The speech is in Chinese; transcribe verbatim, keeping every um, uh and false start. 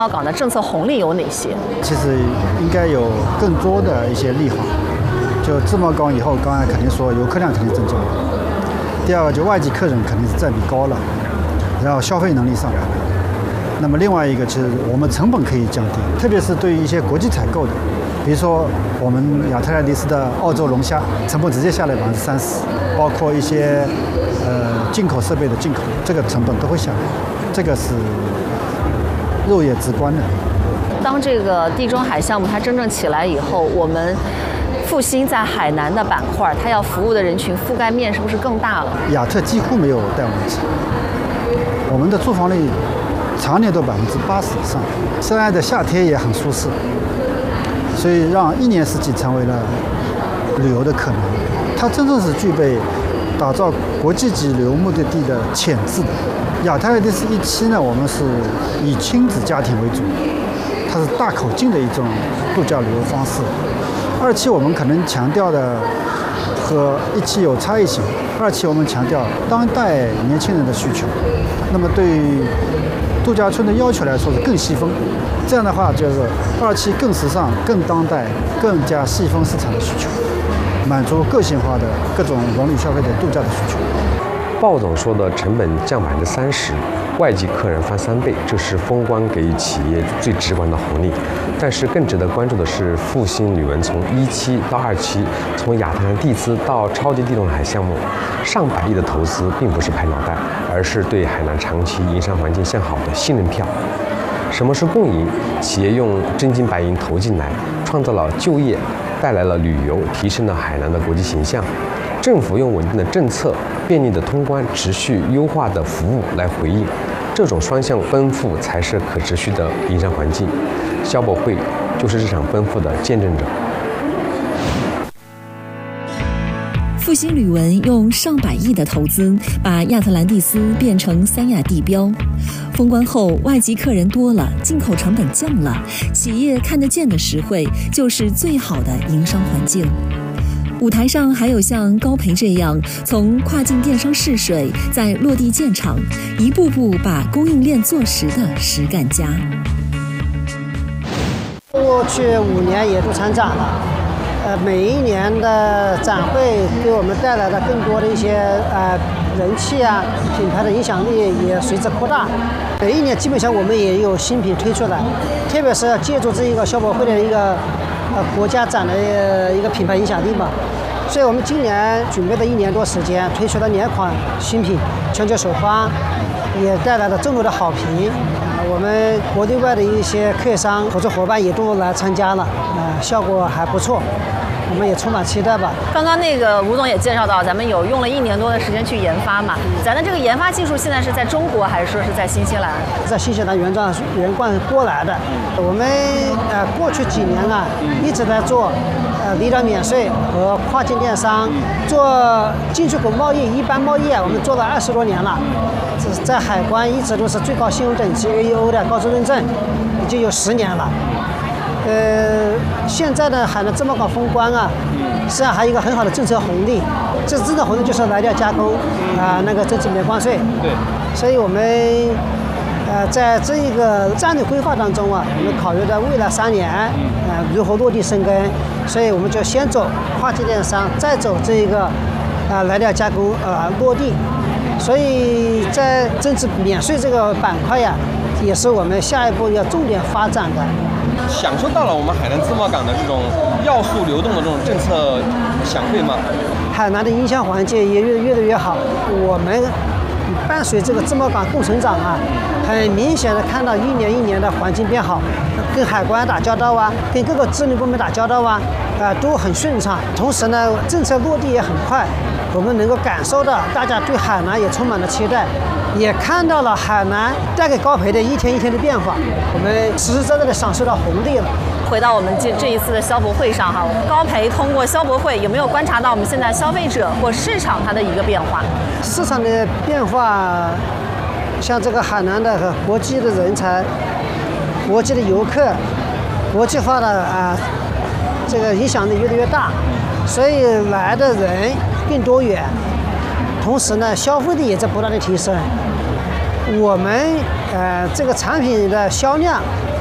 港的政策红利有哪些？ 其实应该有更多的一些利好。就自贸港以后，刚才肯定说游客量肯定增加了。第二个，就外籍客人肯定是占比高了，然后消费能力上来了。那么另外一个，其实我们成本可以降低，特别是对于一些国际采购的，比如说我们亚特兰蒂斯的澳洲龙虾，成本直接下来百分之三十，包括一些呃进口设备的进口，这个成本都会下来，这个是肉眼直观的。 当这个地中海项目它真正起来以后，我们复兴在海南的板块，它要服务的人群覆盖面是不是更大了？ 亚特几乎没有淡旺季，我们的住房率常年都百分之八十以上，深爱的夏天也很舒适，所以让一年四季成为了旅游的可能。它真正是具备打造国际级旅游目的地的潜质的。亚特兰蒂斯一期呢，我们是以亲子家庭为主，它是大口径的一种度假旅游方式。二期我们可能强调的和一期有差异性，二期我们强调当代年轻人的需求，那么对于度假村的要求来说是更细分，这样的话就是二期更时尚、更当代、更加细分市场的需求，满足个性化的各种文旅消费者度假的需求。 鲍总说的成本降百分之三十，外籍客人翻三倍，这是风光给予企业最直观的红利。但是更值得关注的是，复兴旅文从一期到二期，从亚特兰蒂斯到超级地中海项目，上百亿的投资并不是拍脑袋，而是对海南长期营商环境向好的信任票。什么是共赢？企业用真金白银投进来，创造了就业，带来了旅游，提升了海南的国际形象。政府用稳定的政策、便利的通关、持续优化的服务来回应，这种双向奔赴才是可持续的营商环境。消博会就是这场奔赴的见证者。 复兴旅文用上百亿的投资，把亚特兰蒂斯变成三亚地标。封关后，外籍客人多了，进口成本降了，企业看得见的实惠就是最好的营商环境。舞台上还有像高培这样从跨境电商试水，在落地建厂，一步步把供应链做实的实干家。 过去五年也都参展了，呃，每一年的展会给我们带来了更多的一些呃人气啊，品牌的影响力也随之扩大。每一年基本上我们也有新品推出来，特别是要借助这一个消博会的一个呃国家展的一个品牌影响力嘛。所以我们今年准备了一年多时间，推出了两款新品，全球首发，也带来了众多的好评。啊，我们国内外的一些客商、合作伙伴也都来参加了，啊，效果还不错。我们也充满期待吧。 刚刚那个吴总也介绍到，咱们有用了一年多的时间去研发嘛。咱的这个研发技术现在是在中国，还是说是在新西兰？ 在新西兰原装原罐过来的。我们呃过去几年啊一直在做呃离岛免税和跨境电商，做进出口贸易、一般贸易啊，我们做了二十多年了。在海关一直都是最高信用等级 A E O 的高质认证，已经有十年了。呃，现在的海南自贸港封关啊，实际上还有一个很好的政策红利，这政策红利就是来料加工啊、呃，那个增值免关税。对。所以我们呃在这一个战略规划当中啊，我们考虑到未来三年呃如何落地生根，所以我们就先走跨境电商，再走这一个啊、呃、来料加工呃落地。所以在增值免税这个板块呀，也是我们下一步要重点发展的。 享受到了我们海南自贸港的这种要素流动的这种政策响应吗？ 海南的营销环境也越越来越好。我们伴随这个自贸港共成长啊，很明显的看到一年一年的环境变好，跟海关打交道啊，跟各个治理部门打交道啊，啊、呃、都很顺畅。同时呢，政策落地也很快，我们能够感受到大家对海南也充满了期待。也看到了海南带给高培的一天一天的变化，我们实实在在的享受到红利了。 回到我们这这一次的消博会上哈，高培通过消博会有没有观察到我们现在消费者或市场它的一个变化？ 市场的变化，像这个海南的国际的人才、国际的游客、国际化的啊，这个影响力越来越大，所以来的人更多元。同时呢，消费力也在不断的提升。我们呃，这个产品的销量